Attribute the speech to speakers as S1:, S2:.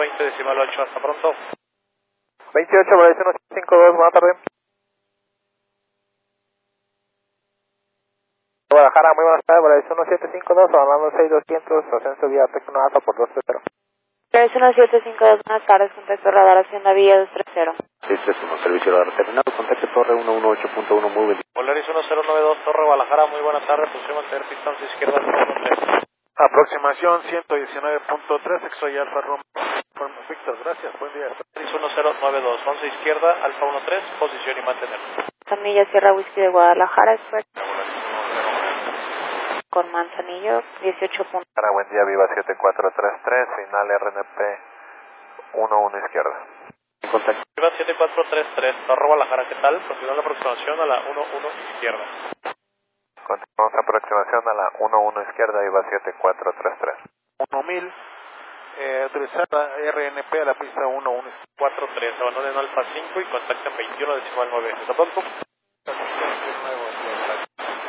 S1: 20.8, hasta pronto.
S2: 28, Mauricio 152, buenas tardes. Guadalajara, muy buenas tardes, Mauricio 1752, hablando 6200, ascenso vía Tecno Alfa por 230.
S3: Mauricio 1752, buenas tardes, contacto radar Hacienda Vía 230.
S4: 631, servicio radar terminado, contacto torre 118.1, muy bien.
S1: Polaris 1092, Torre Guadalajara, muy buenas tardes, posición mantener pistón izquierda al 1.3.
S5: Aproximación 119.3, Exoy Alfa Romeo. Víctor, gracias, buen día.
S1: Polaris 1092, 11 izquierda, Alfa 13, posición y mantener.
S3: Manzanillo, Sierra Whisky de Guadalajara, Express. Con Manzanillo, 18 puntos.
S2: Buen día, Viva 7433, final RNP 11 izquierda.
S4: Contacto.
S1: Viva 7433, Torre Guadalajara, ¿qué tal? Continúa la aproximación a la 11 izquierda.
S2: Continuamos aproximación a la 11 izquierda, Viva 7433.
S5: 1000, utilizar la RNP a la pista 11.
S1: 43, abandonen Alfa 5 y contacten 21.9. Hasta pronto.